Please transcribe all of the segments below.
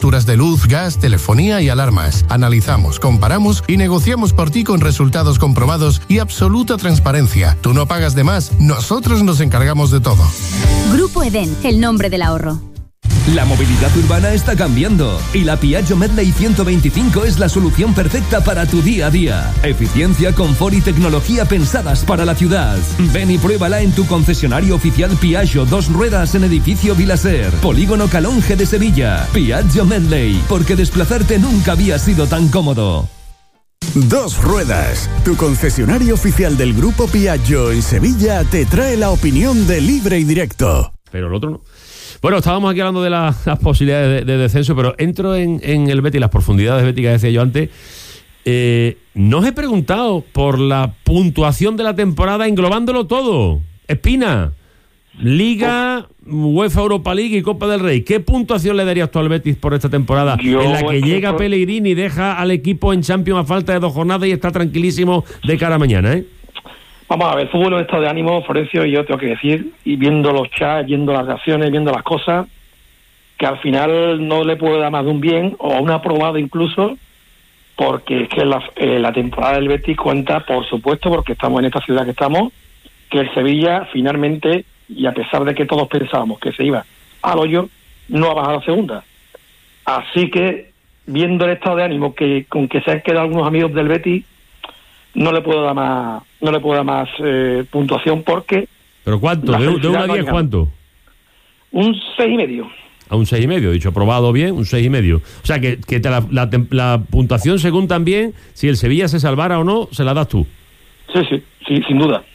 facturas de luz, gas, telefonía y alarmas. Analizamos, comparamos y negociamos por ti con resultados comprobados y absoluta transparencia. Tú no pagas de más, nosotros nos encargamos de todo. Grupo Edén, el nombre del ahorro. La movilidad urbana está cambiando y la Piaggio Medley 125 es la solución perfecta para tu día a día. Eficiencia, confort y tecnología pensadas para la ciudad. Ven y pruébala en tu concesionario oficial Piaggio 2 ruedas en edificio Vilaser, Polígono Calonge de Sevilla. Piaggio Medley, porque desplazarte nunca había sido tan cómodo. 2 Ruedas, tu concesionario oficial del Grupo Piaggio en Sevilla, te trae la opinión de Libre y Directo. Pero el otro no. Bueno, estábamos aquí hablando de las posibilidades de descenso, pero entro en el Betis, las profundidades de Betis que decía yo antes. No os he preguntado por la puntuación de la temporada englobándolo todo. Espina, Liga, UEFA Europa League y Copa del Rey. ¿Qué puntuación le darías tú al Betis por esta temporada en la que llega Pellegrini y deja al equipo en Champions a falta de 2 jornadas y está tranquilísimo de cara a mañana, Vamos a ver, fútbol en estado de ánimo, Florencio, y yo tengo que decir, y viendo los chats, viendo las reacciones, viendo las cosas, que al final no le puedo dar más de un bien, o un aprobado incluso, porque es que la temporada del Betis cuenta, por supuesto, porque estamos en esta ciudad que estamos, que el Sevilla finalmente, y a pesar de que todos pensábamos que se iba al hoyo, no ha bajado a segunda. Así que, viendo el estado de ánimo con que se han quedado algunos amigos del Betis, no le puedo dar más puntuación porque... ¿Pero cuánto? ¿De 1 a 10 cuánto? Un 6,5. A un 6,5, dicho aprobado bien, un 6,5. O sea, que la puntuación según también, si el Sevilla se salvara o no, se la das tú. Sí, sin duda.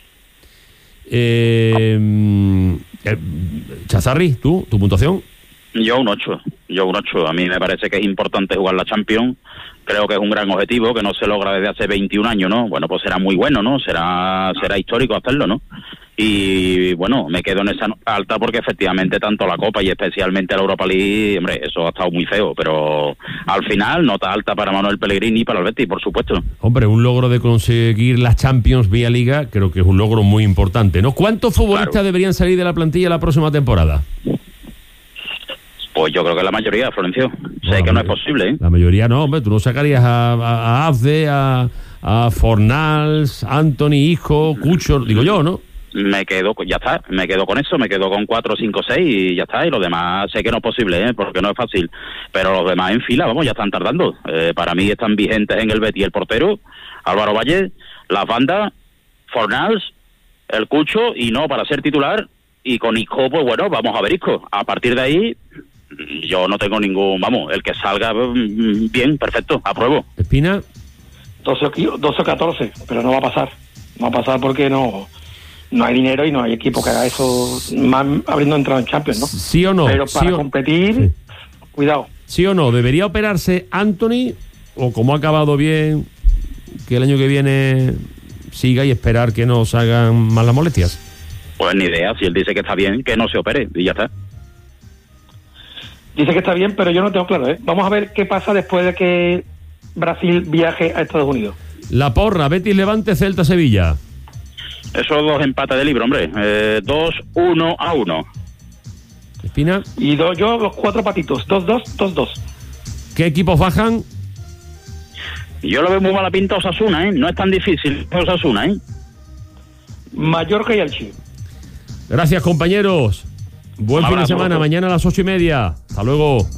Chazarri, ¿tu puntuación? Yo un 8. A mí me parece que es importante jugar la Champions. Creo que es un gran objetivo que no se logra desde hace 21 años, ¿no? Bueno, pues será muy bueno, ¿no? Será histórico hacerlo, ¿no? Y bueno, me quedo en esa alta porque efectivamente tanto la Copa y especialmente la Europa League, hombre, eso ha estado muy feo, pero al final nota alta para Manuel Pellegrini y para el Betis, por supuesto. Hombre, un logro de conseguir las Champions vía Liga, creo que es un logro muy importante, ¿no? ¿Cuántos futbolistas deberían salir de la plantilla la próxima temporada? Pues yo creo que la mayoría, Florencio. Sé que no es posible, La mayoría no, hombre. Tú no sacarías a Azde, a Fornals, Anthony, Isco, Cucho, digo yo, ¿no? Me quedo con eso, me quedo con 4, 5, 6 y ya está. Y lo demás sé que no es posible, porque no es fácil. Pero los demás en fila, vamos, ya están tardando. Para mí están vigentes en el Betis el portero, Álvaro Valle, las bandas, Fornals, el Cucho, y no, para ser titular. Y con Isco, pues bueno, vamos a ver Isco. A partir de ahí... yo no tengo ningún... Vamos, el que salga bien, perfecto, apruebo. ¿Espina? 12 o 14, pero no va a pasar. No va a pasar porque no hay dinero y no hay equipo que haga eso más habiendo entrado en Champions, ¿no? ¿Sí o no? Pero para competir, cuidado. ¿Sí o no? ¿Debería operarse Anthony o como ha acabado bien, que el año que viene siga y esperar que no se hagan más las molestias? Pues ni idea, si él dice que está bien, que no se opere y ya está. Dice que está bien, pero yo no tengo claro, Vamos a ver qué pasa después de que Brasil viaje a Estados Unidos. La porra, Betis Levante, Celta Sevilla. Esos 2 empates de libro, hombre. 2-1-1. ¿Espina? Y yo los 4 patitos. 2-2, 2-2. ¿Qué equipos bajan? Yo lo veo muy mala pinta Osasuna, No es tan difícil Osasuna, Mallorca y Elche. Gracias, compañeros. Buen fin de semana. Mañana a las 8:30. Hasta luego.